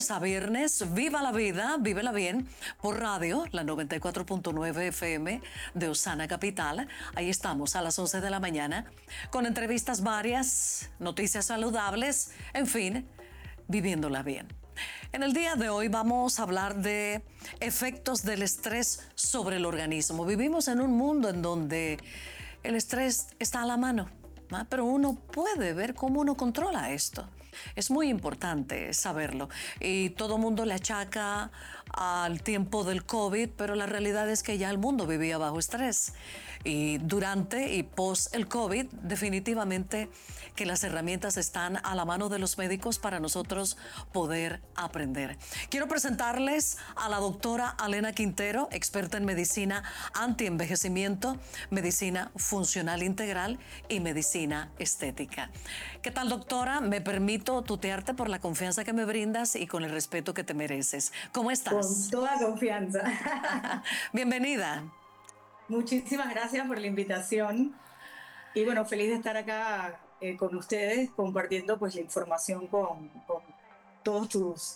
A viernes, viva la vida, vívela bien, por radio, la 94.9 FM de Osana Capital. Ahí estamos a las 11 de la mañana, con entrevistas varias, noticias saludables, en fin, viviéndola bien. En el día de hoy vamos a hablar de efectos del estrés sobre el organismo. Vivimos en un mundo en donde el estrés está a la mano, ¿no? Pero uno puede ver cómo uno controla esto. Es muy importante saberlo y todo el mundo le achaca al tiempo del COVID, pero la realidad es que ya el mundo vivía bajo estrés y durante y post el COVID definitivamente que las herramientas están a la mano de los médicos para nosotros poder aprender. Quiero presentarles a la doctora Alena Quintero, experta en medicina antienvejecimiento, medicina funcional integral y medicina estética. ¿Qué tal, doctora? Me permito tutearte por la confianza que me brindas y con el respeto que te mereces. ¿Cómo estás? Con toda confianza. Bienvenida. Muchísimas gracias por la invitación. Y bueno, feliz de estar acá con ustedes, compartiendo pues la información con todos tus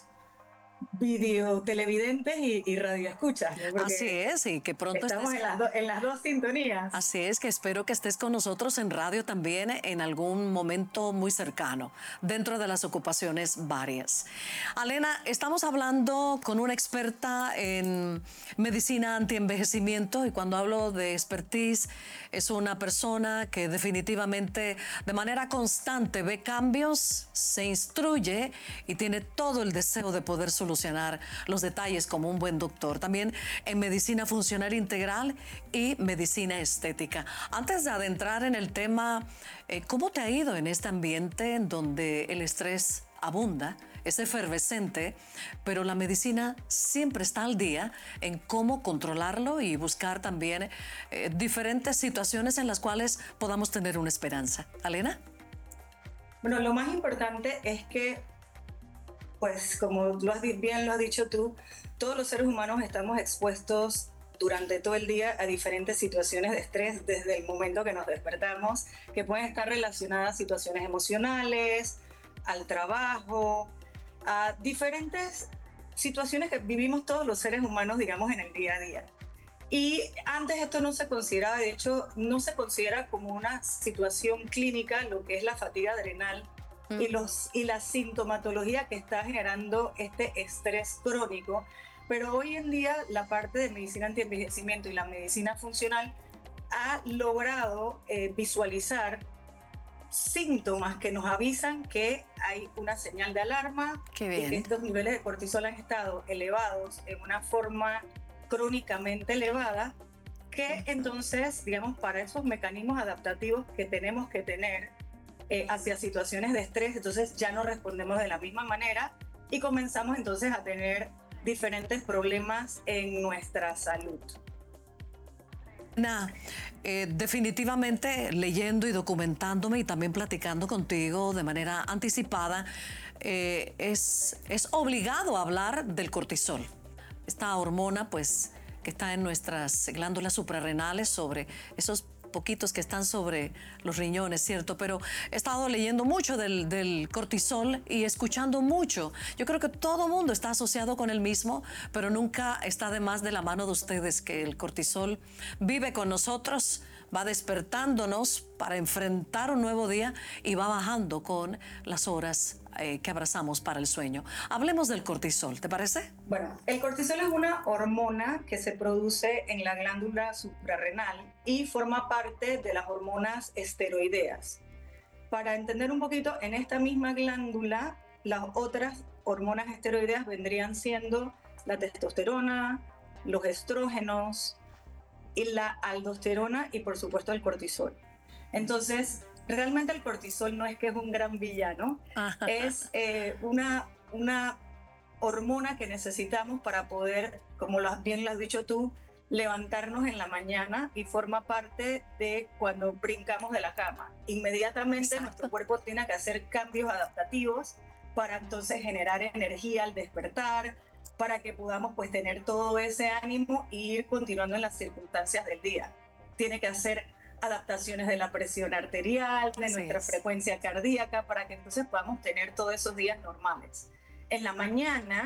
video televidentes y radioescuchas, ¿no? Así Porque es, y que pronto estamos estés... en las dos sintonías. Así es, que espero que estés con nosotros en radio también en algún momento muy cercano, dentro de las ocupaciones varias. Alena, estamos hablando con una experta en medicina antienvejecimiento, y cuando hablo de expertise es una persona que definitivamente de manera constante ve cambios, se instruye y tiene todo el deseo de poder solucionar los detalles como un buen doctor. También en medicina funcional integral y medicina estética. Antes de adentrar en el tema, ¿cómo te ha ido en este ambiente en donde el estrés abunda, es efervescente, pero la medicina siempre está al día en cómo controlarlo y buscar también diferentes situaciones en las cuales podamos tener una esperanza? Alena. Bueno, lo más importante es que, pues como bien lo has dicho tú, todos los seres humanos estamos expuestos durante todo el día a diferentes situaciones de estrés desde el momento que nos despertamos, que pueden estar relacionadas a situaciones emocionales, al trabajo, a diferentes situaciones que vivimos todos los seres humanos, digamos, en el día a día. Y antes esto no se consideraba, de hecho, no se considera como una situación clínica lo que es la fatiga adrenal y la sintomatología que está generando este estrés crónico. Pero hoy en día la parte de medicina antienvejecimiento y la medicina funcional ha logrado visualizar síntomas que nos avisan que hay una señal de alarma Qué y que bien. estos niveles de cortisol han estado elevados en una forma crónicamente elevada, que entonces, digamos, para esos mecanismos adaptativos que tenemos que tener hacia situaciones de estrés, entonces ya no respondemos de la misma manera y comenzamos entonces a tener diferentes problemas en nuestra salud. Definitivamente leyendo y documentándome y también platicando contigo de manera anticipada, es obligado hablar del cortisol. Esta hormona, pues, que está en nuestras glándulas suprarrenales, sobre esos poquitos que están sobre los riñones, ¿cierto? Pero he estado leyendo mucho del cortisol y escuchando mucho. Yo creo que todo mundo está asociado con el mismo, pero nunca está de más de la mano de ustedes que el cortisol vive con nosotros, va despertándonos para enfrentar un nuevo día y va bajando con las horas que abrazamos para el sueño. Hablemos del cortisol, ¿te parece? Bueno, el cortisol es una hormona que se produce en la glándula suprarrenal y forma parte de las hormonas esteroideas. Para entender un poquito, en esta misma glándula, las otras hormonas esteroideas vendrían siendo la testosterona, los estrógenos y la aldosterona y por supuesto el cortisol. Entonces, realmente el cortisol no es que es un gran villano, es una hormona que necesitamos para poder, como bien lo has dicho tú, levantarnos en la mañana y forma parte de cuando brincamos de la cama. Inmediatamente nuestro cuerpo tiene que hacer cambios adaptativos para entonces generar energía al despertar, para que podamos pues tener todo ese ánimo e ir continuando en las circunstancias del día. Tiene que hacer adaptaciones de la presión arterial, de nuestra frecuencia cardíaca, para que entonces podamos tener todos esos días normales. en la mañana